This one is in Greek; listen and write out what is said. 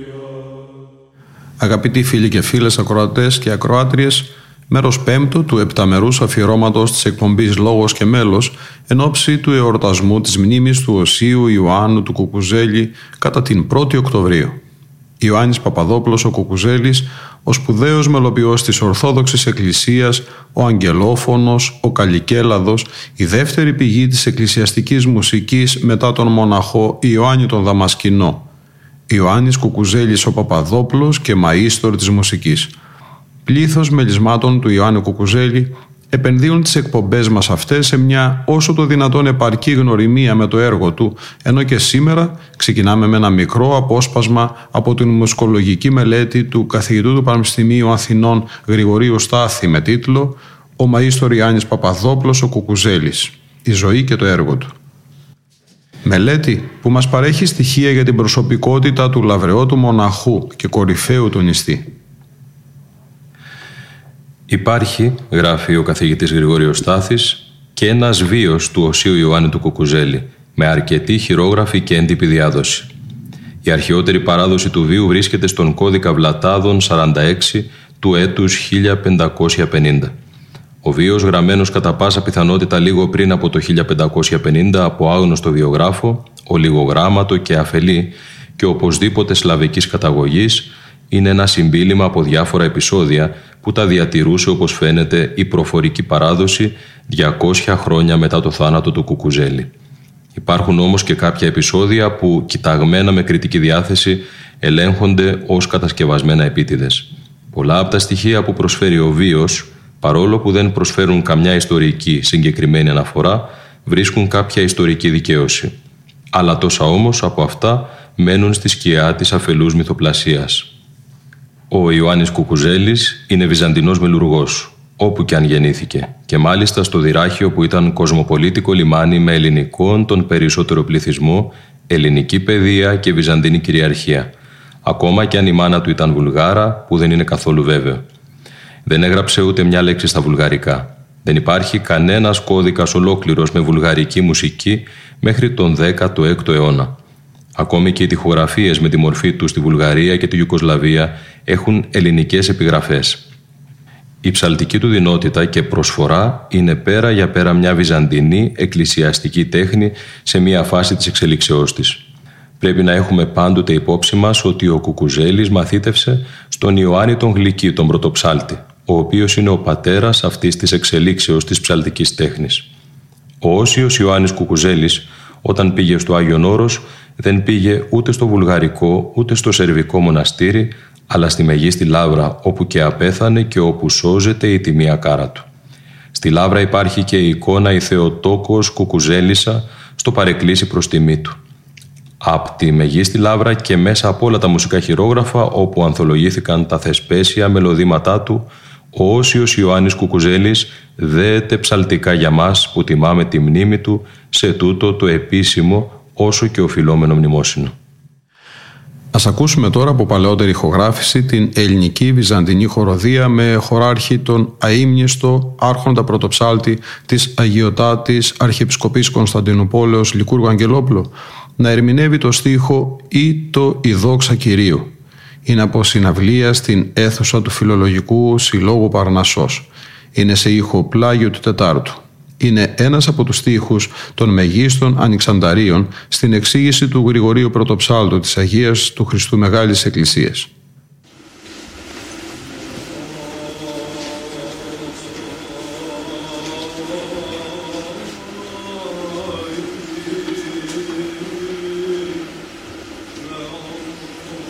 Αγαπητοί φίλοι και φίλες ακροατές και ακροάτριες, μέρος 5 του επταμερούς αφιερώματος της εκπομπής «Λόγος και μέλος» εν ώψη του εορτασμού της μνήμης του Οσίου Ιωάννου του Κουκουζέλη κατά την 1η Οκτωβρίου. Ιωάννης Παπαδόπουλος ο Κουκουζέλης, ο σπουδαίος μελοποιός της Ορθόδοξης Εκκλησίας, ο αγγελόφωνος, ο καλλικέλαδος, η δεύτερη πηγή της εκκλησιαστικής μουσικής μετά τον μοναχό Ιωάννη τον Δαμασκηνό. Ιωάννης Κουκουζέλης ο Παπαδόπουλος και μαΐστορ της μουσικής. Πλήθος μελισμάτων του Ιωάννη Κουκουζέλη επενδύουν τις εκπομπές μας αυτές σε μια όσο το δυνατόν επαρκή γνωριμία με το έργο του, ενώ και σήμερα ξεκινάμε με ένα μικρό απόσπασμα από την μουσικολογική μελέτη του καθηγητού του Πανεπιστημίου Αθηνών Γρηγορίου Στάθη με τίτλο «Ο μαΐστορ Ιωάννης Παπαδόπουλος ο Κουκουζέλης. Η ζωή και το έργο του». Μελέτη που μας παρέχει στοιχεία για την προσωπικότητα του λαβρεώτου μοναχού και κορυφαίου του νηστή. Υπάρχει, γράφει ο καθηγητής Γρηγόριος Στάθης, και ένας βίος του Οσίου Ιωάννη του Κουκουζέλη, με αρκετή χειρόγραφη και έντυπη διάδοση. Η αρχαιότερη παράδοση του βίου βρίσκεται στον κώδικα Βλατάδων 46 του έτους 1550. Ο βίος, γραμμένος κατά πάσα πιθανότητα λίγο πριν από το 1550 από άγνωστο βιογράφο, ολιγογράμματο και αφελή και οπωσδήποτε σλαβικής καταγωγής, είναι ένα συμπίλημα από διάφορα επεισόδια που τα διατηρούσε, όπως φαίνεται, η προφορική παράδοση 200 χρόνια μετά το θάνατο του Κουκουζέλη. Υπάρχουν όμως και κάποια επεισόδια που, κοιταγμένα με κριτική διάθεση, ελέγχονται ως κατασκευασμένα επίτηδες. Πολλά από τα στοιχεία που προσφέρει ο βίος, παρόλο που δεν προσφέρουν καμιά ιστορική συγκεκριμένη αναφορά, βρίσκουν κάποια ιστορική δικαίωση. Αλλά τόσα όμως από αυτά μένουν στη σκιά της αφελούς μυθοπλασίας. Ο Ιωάννης Κουκουζέλης είναι Βυζαντινός μελουργός, όπου και αν γεννήθηκε, και μάλιστα στο Δυράχιο που ήταν κοσμοπολίτικο λιμάνι με ελληνικών τον περισσότερο πληθυσμό, ελληνική παιδεία και βυζαντινή κυριαρχία, ακόμα και αν η μάνα του ήταν Βουλγάρα, που δεν είναι καθόλου βέβαιο. Δεν έγραψε ούτε μια λέξη στα βουλγαρικά. Δεν υπάρχει κανένας κώδικας ολόκληρος με βουλγαρική μουσική μέχρι τον 16ο αιώνα. Ακόμη και οι τοιχογραφίες με τη μορφή του στη Βουλγαρία και τη Ιουγκοσλαβία έχουν ελληνικές επιγραφές. Η ψαλτική του δυνότητα και προσφορά είναι πέρα για πέρα μια βυζαντινή εκκλησιαστική τέχνη σε μια φάση της εξελίξεώς της. Πρέπει να έχουμε πάντοτε υπόψη μας ότι ο Κουκουζέλης μαθήτευσε στον Ιωάννη τον Γλυκή, τον πρωτοψάλτη, ο οποίος είναι ο πατέρας αυτής της εξελίξεως της ψαλτικής τέχνης. Ο Όσιος Ιωάννης Κουκουζέλης, όταν πήγε στο Άγιον Όρος, δεν πήγε ούτε στο βουλγαρικό ούτε στο σερβικό μοναστήρι, αλλά στη Μεγίστη Λαύρα, όπου και απέθανε και όπου σώζεται η τιμία κάρα του. Στη Λαύρα υπάρχει και η εικόνα η Θεοτόκος Κουκουζέλισσα στο παρεκκλήσι προς τιμή του. Απ' τη Μεγίστη Λαύρα και μέσα από όλα τα μουσικά χειρόγραφα όπου ανθολογήθηκαν τα θεσπέσια μελωδήματά του, ο Όσιος Ιωάννης Κουκουζέλης δέεται ψαλτικά για μας που τιμάμε τη μνήμη του σε τούτο το επίσημο όσο και οφειλόμενο μνημόσυνο. Ας ακούσουμε τώρα από παλαιότερη ηχογράφηση την ελληνική βυζαντινή χοροδία με χωράρχη τον αείμνηστο άρχοντα πρωτοψάλτη της Αγιωτάτης Αρχιεπισκοπής Κωνσταντινούπολεως Λικούργου Αγγελόπουλου να ερμηνεύει το στίχο «Ή το η δόξα Κυρίου». Είναι από συναυλία στην αίθουσα του Φιλολογικού Συλλόγου Παρνασσός. Είναι σε ήχο πλάγιο του Τετάρτου. Είναι ένας από τους στίχους των μεγίστων ανοιξανταρίων στην εξήγηση του Γρηγορίου Πρωτοψάλτου της Αγίας του Χριστού Μεγάλης Εκκλησίας.